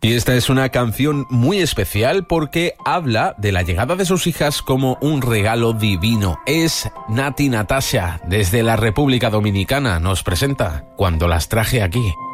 Y esta es una canción muy especial porque habla de la llegada de sus hijas como un regalo divino. Es Nati Natasha, desde la República Dominicana, nos presenta Cuando las traje aquí.